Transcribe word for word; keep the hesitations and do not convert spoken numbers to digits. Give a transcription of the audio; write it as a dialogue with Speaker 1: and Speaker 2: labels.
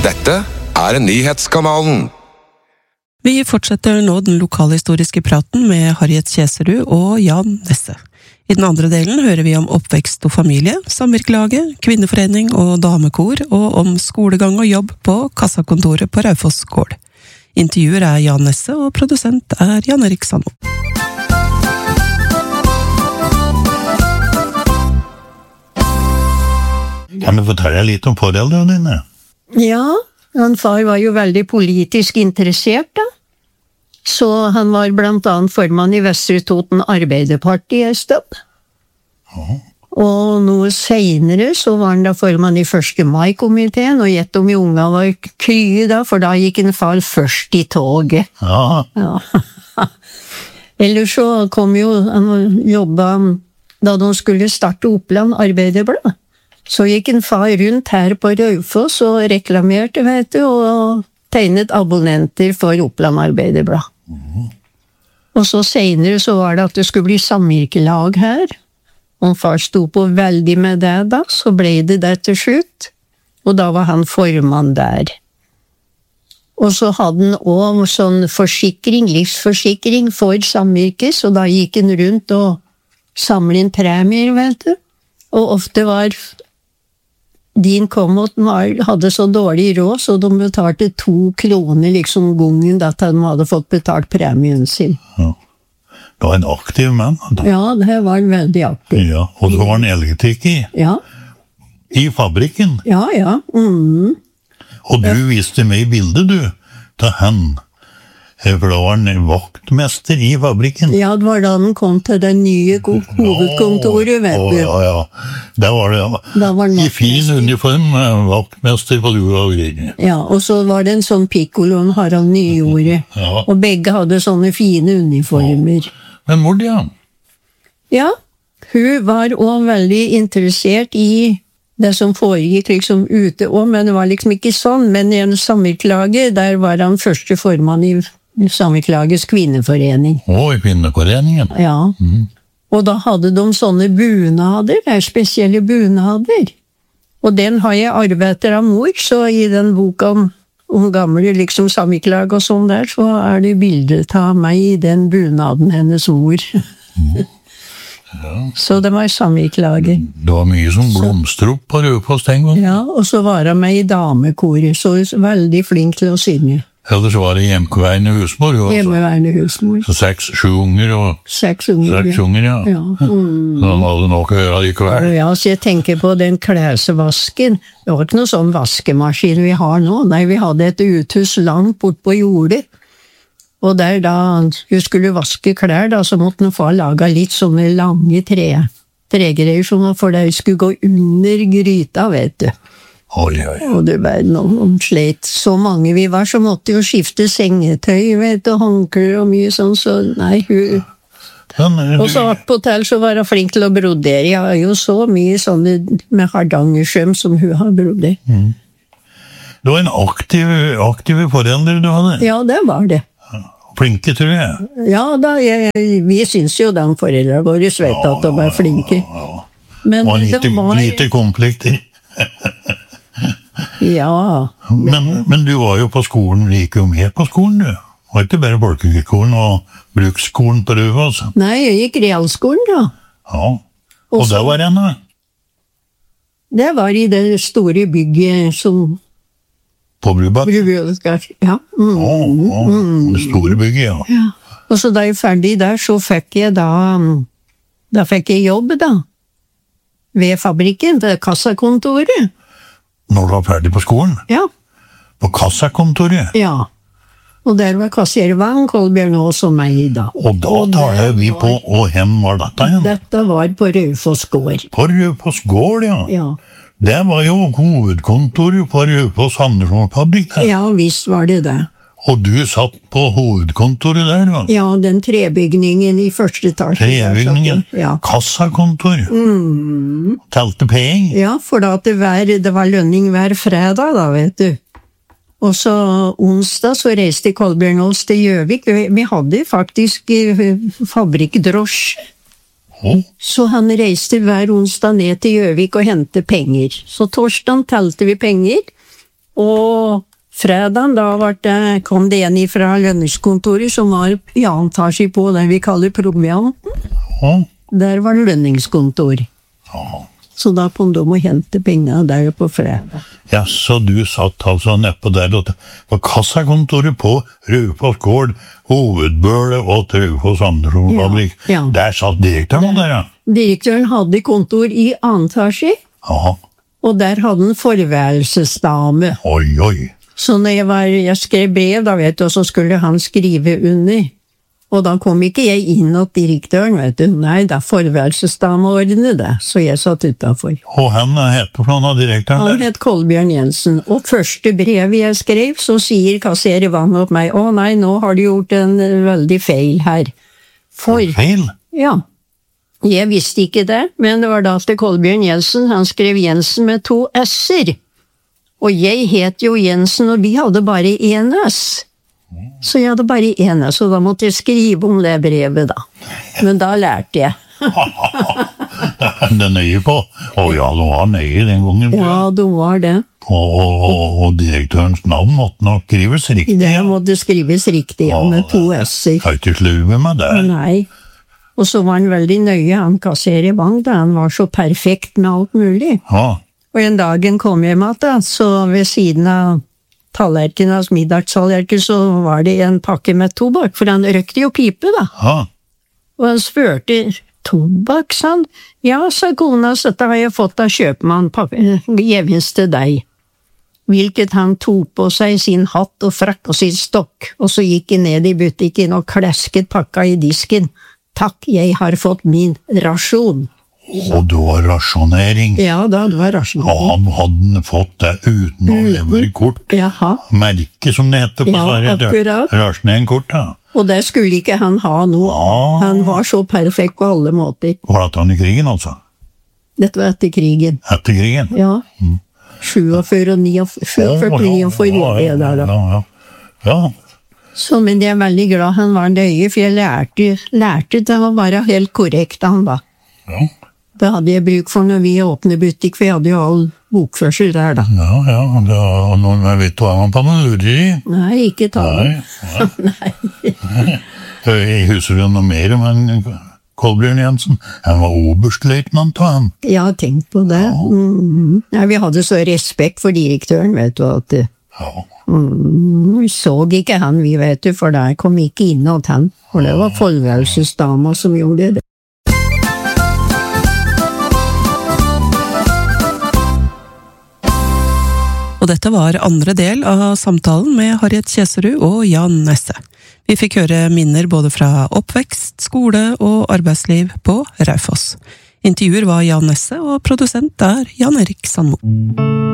Speaker 1: Dette er Nyhetskanalen.
Speaker 2: Vi fortsetter nå den lokalhistoriske praten med Harriet Kjeserud og Jan Nesse. I den andre delen hører vi om oppvekst og familie, samvirkelaget, kvinneforening og damekor, og om skolegang og jobb på kassakontoret på Raufoss gård. Intervjuer er Jan Nesse, og produsent er Jan Erik Sandmo.
Speaker 3: Kan du fortelle litt om foreldrene dine?
Speaker 4: Ja, han far var jo veldig politisk interessert da. Så han var blant annet formann i Vestre Toten Arbeiderparti i stund.
Speaker 3: Ja.
Speaker 4: Og noe senere så var han da formann i første mai-komiteen, og gjett om i unga var krye da, for da gikk en far først i toget.
Speaker 3: Ja.
Speaker 4: Ja. Ellers så kom jo, han jobbet da de skulle starte Oppland Arbeiderblad. Så gikk en far rundt her på Raufoss og reklamerte, vet du, og tegnet abonnenter for Oppland Arbeiderblad. Mm. Og så senere så var det at det skulle bli samvirkelag her. Og far sto på veldig med det da, så ble det det til slutt. Og da var han formann der. Og så hadde han også sånn forsikring, livsforsikring for samvirke, så da gikk han rundt og samlet inn premier, vet du. Og ofte var din kommot hadde så dårlig råd, så de betalte to kroner liksom gangen da de hadde fått betalt premien sin.
Speaker 3: Ja. Det var en aktiv mann. Da.
Speaker 4: Ja, det var veldig aktiv.
Speaker 3: Ja, og så var han elektriker.
Speaker 4: Ja.
Speaker 3: I fabrikken.
Speaker 4: Ja, ja. Mm.
Speaker 3: Og du viste meg bildet, du, til han. For da var han vaktmester i fabrikken.
Speaker 4: Ja, det var da han kom til det nye hovedkontoret, vet du.
Speaker 3: Ja, ja, det var det, ja.
Speaker 4: Da var han
Speaker 3: I fin uniform, vaktmester på du og greier.
Speaker 4: Ja, og så var det en sånn piccolo, han Harald Nyjorde.
Speaker 3: Ja.
Speaker 4: Og begge hadde sånne fine uniformer.
Speaker 3: Ja. Men mor, ja.
Speaker 4: Ja, hun var også veldig interessert i det som foregikk liksom ute også, men det var liksom ikke sånn. Men i en samvirkelage, der var han første formann i samvirkelagets kvinneforening.
Speaker 3: Å, i kvinneforeningen?
Speaker 4: Ja.
Speaker 3: Mm.
Speaker 4: Og da hadde de sånne bunader, det er spesielle bunader. Og den har jeg arvet etter av mor, så i den boka om, om gamle liksom samvirkelag og sånn der, så er det bildet av meg i den bunaden hennes mor. Mm. Ja. Så det var samvirkelaget.
Speaker 3: Det var mye som blomster opp på Raufoss den gangen.
Speaker 4: Ja, og så var han med i damekoret, så veldig flink til å synge.
Speaker 3: Ellers var det hjemmeværende husmor. Jo, altså.
Speaker 4: Hjemmeværende husmor.
Speaker 3: Så seks, sju unger og...
Speaker 4: Seks unger,
Speaker 3: seks unger, ja.
Speaker 4: ja. Mm.
Speaker 3: Så han hadde nok å gjøre likevel.
Speaker 4: Ja, så jeg tenker på den klesvasken. Det var ikke noe sånn vaskemaskin vi har nå. Nei, vi hadde et uthus langt bort på jordet. Og der da hun skulle vaske klær, da, så måtte hun få laga litt sånne lange tre, tregreier, for det skulle gå under gryta, vet du.
Speaker 3: Oi, oi.
Speaker 4: Og det var noen sleit. Så mange vi var, så måtte jo skifte sengetøy, vet du, håndklær og mye sånn, så nei, hun... Men, du... Og så på til så var hun flink til å brodere. Jeg har jo så mye sånne med hardangersøm som hun har brodert.
Speaker 3: Mm. Det var en aktiv, aktive foreldre du hadde?
Speaker 4: Ja, det var det.
Speaker 3: Flinke, tror jeg.
Speaker 4: Ja, da, jeg, vi synes jo de foreldre våre vet ja, at de er flinke.
Speaker 3: Ja, ja.
Speaker 4: Men
Speaker 3: og lite,
Speaker 4: det var...
Speaker 3: lite konflikter.
Speaker 4: Ja.
Speaker 3: Men, men du var jo på skolen, du gikk jo med på skolen, du. Det var ikke bare folkeskolen og bruksskolen på Raufoss.
Speaker 4: Nei, jeg gikk realskolen, da.
Speaker 3: Ja, og Også, det var en da?
Speaker 4: Det var i det store bygget som...
Speaker 3: På Brubakk?
Speaker 4: Ja. Mm,
Speaker 3: å, å, det store bygget, ja.
Speaker 4: ja. Og så da jeg var ferdig der, så fikk jeg da... Da fikk jeg jobb, da. Ved fabrikken, ved kassakontoret.
Speaker 3: Når du var ferdig på skolen?
Speaker 4: Ja.
Speaker 3: På kassakontoret?
Speaker 4: Ja. Og der var kasser Vang, Kolbjørn Aas og meg da.
Speaker 3: Og da taler vi på, og hvem var dette igjen?
Speaker 4: Dette var på Raufoss gård.
Speaker 3: På Raufoss gård, ja.
Speaker 4: Ja.
Speaker 3: Det var jo hovedkontoret på Raufoss Andersson-fabrikk der.
Speaker 4: Ja, visst var det det.
Speaker 3: Og du satt på hovedkontoret der, va?
Speaker 4: Ja, den trebygningen i første etasje.
Speaker 3: Trebygningen?
Speaker 4: Ja.
Speaker 3: Kassakontor?
Speaker 4: Mm.
Speaker 3: Telte penger?
Speaker 4: Ja, for da det var, det var lønning hver fredag, da, vet du. Og så onsdag så reiste Kolbjørn Aas til Gjøvik. Vi, vi hadde faktisk fabrikkdrosje.
Speaker 3: Oh.
Speaker 4: Så han reiste hver onsdag ned til Gjøvik og hentet penger. Så torsdagen talte vi penger, Og fredagen, da var det, kom det en fra lønningskontoret som var i antasje på det vi kaller provianten.
Speaker 3: Ja.
Speaker 4: Der var det lønningskontor.
Speaker 3: Ja.
Speaker 4: Så da kom de og hente pengene der på fredag.
Speaker 3: Ja, så du satt altså nedpå der og på kassakontoret på Raufoss gård, hovedbøle og Raufoss Andrefoss-fabrikk.
Speaker 4: Ja, ja.
Speaker 3: Der satt direktøren der, ja.
Speaker 4: Direktøren hadde kontor i antasje,
Speaker 3: Ja.
Speaker 4: og der hadde han forværelsesdame.
Speaker 3: Oi, oi.
Speaker 4: Så når jeg, var, jeg skrev brev, da vet du, så skulle han skrive under. Og da kom ikke jeg inn til direktøren, vet du. Nei, da forværelsesdame ordnet det, så jeg satt utenfor.
Speaker 3: Og han heter for noen av direktøren
Speaker 4: Han
Speaker 3: der?
Speaker 4: het Kolbjørn Jensen, og første brevet jeg skrev, så sier kasserer vann opp meg, å nei, nå har du gjort en veldig feil her. For,
Speaker 3: Feil?
Speaker 4: ja, jeg visste ikke det, men det var da til Kolbjørn Jensen, han skrev Jensen med to s-er. Og jeg het jo Jensen, og vi hadde bare en s. Så jeg hadde bare en s, så da måtte jeg skrive om det brevet da. Men da lærte jeg.
Speaker 3: Det er nøye på. Å ja, det var nøye den gangen.
Speaker 4: Ja, det var det.
Speaker 3: Og, og, og, og direktørens navn måtte nok skrives riktig.
Speaker 4: Det måtte skrives riktig, ja, med to s-er.
Speaker 3: Har ikke sluve med det.
Speaker 4: Nei. Og så var han veldig nøye, han kasserer i bank, da. Han var så perfekt med alt mulig.
Speaker 3: Ja.
Speaker 4: Og en dagen kom jeg med da, så ved siden av tallerken, altså middagstallerken, så var det en pakke med tobakk, for han røkte jo pipe da.
Speaker 3: Ja.
Speaker 4: Og han spurte, tobakk, sa han? Ja, sa kona, så dette har jeg fått av kjøpmann, gevinst til deg. Hvilket han tok på seg sin hatt og frakk og sin stokk, og så gikk han ned i butikken og klasket pakka i disken. Takk, jeg har fått min rasjon.
Speaker 3: Og det var rasjonering.
Speaker 4: Ja, da, det var
Speaker 3: Og
Speaker 4: rasjonering.
Speaker 3: han hadde fått det uten å levere kort.
Speaker 4: Jaha.
Speaker 3: Merke, som det heter på
Speaker 4: Ja,
Speaker 3: Sverige.
Speaker 4: akkurat.
Speaker 3: Rasjoneringskort, ja.
Speaker 4: Og det skulle ikke han ha nå.
Speaker 3: Ah.
Speaker 4: Han var så perfekt på alle måter.
Speaker 3: Var det han i krigen, altså?
Speaker 4: Dette var etter krigen.
Speaker 3: Etter krigen?
Speaker 4: Ja. sjuogfyrre og førti, niogfyrre år er det da.
Speaker 3: Ja, ja. Ja.
Speaker 4: Så, men jeg er veldig glad han var nøye, for jeg lærte, lærte det å være helt korrekt han var.
Speaker 3: Ja.
Speaker 4: Det hadde jeg bruk for når vi åpnet butikk, for jeg hadde jo all bokførsel der da.
Speaker 3: Ja, ja, det var noen jeg vet hva han på noe lurer i.
Speaker 4: Nei, ikke ta det.
Speaker 3: Nei, nei. Jeg husker jo noe mer om en Kolbjørn Jensen. Han var oberstløytnant av han.
Speaker 4: Jeg har tenkt på det. Mm. Nei, vi hadde så respekt for direktøren, vet du, at
Speaker 3: Ja.
Speaker 4: mm, vi så ikke han, vi vet du, for der kom ikke inn til han. For det var forværelsesdama som gjorde det.
Speaker 2: Og dette var andre del av samtalen med Harriet Kjeserud og Jan Nesse. Vi fikk høre minner både fra oppvekst, skole og arbeidsliv på Raufoss. Intervjuer var Jan Nesse, og produsent er Jan Erik Sandmo.